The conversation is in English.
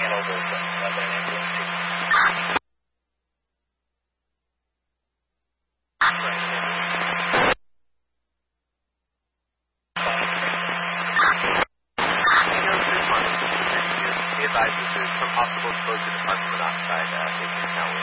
handle those other influences. Be advised, this is for possible exposure to carbon monoxide taken into account